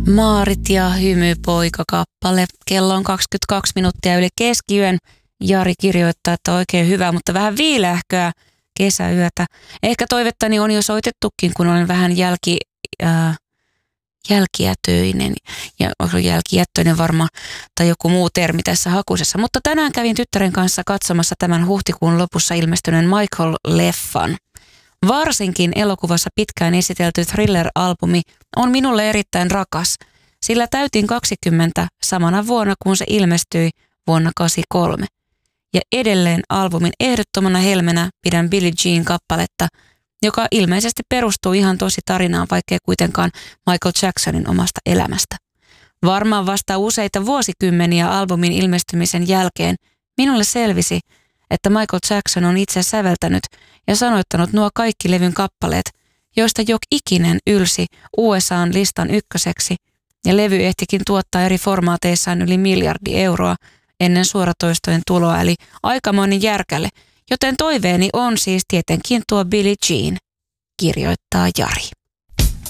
Maarit ja hymypoika-kappale. Kello on 22 minuuttia yli keskiyön. Jari kirjoittaa, että oikein hyvä, mutta vähän viileähköä kesäyötä. Ehkä toivettani on jo soitettukin, kun olen vähän jälkijätöinen. Ja onko jälkijättöinen varmaan tai joku muu termi tässä hakusessa. Mutta tänään kävin tyttären kanssa katsomassa tämän huhtikuun lopussa ilmestyneen Michael-leffan. Varsinkin elokuvassa pitkään esitelty Thriller-albumi on minulle erittäin rakas, sillä täytin 20 samana vuonna, kun se ilmestyi vuonna 1983. Ja edelleen albumin ehdottomana helmenä pidän Billie Jean kappaletta, joka ilmeisesti perustuu ihan tosi tarinaan, vaikkei kuitenkaan Michael Jacksonin omasta elämästä. Varmaan vasta useita vuosikymmeniä albumin ilmestymisen jälkeen minulle selvisi, että Michael Jackson on itse säveltänyt ja sanoittanut nuo kaikki levyn kappaleet, joista jok ikinen ylsi USA:n listan ykköseksi, ja levy ehtikin tuottaa eri formaateissaan yli miljardi euroa ennen suoratoistojen tuloa, eli aikamoinen järkälle, joten toiveeni on siis tietenkin tuo Billie Jean, kirjoittaa Jari.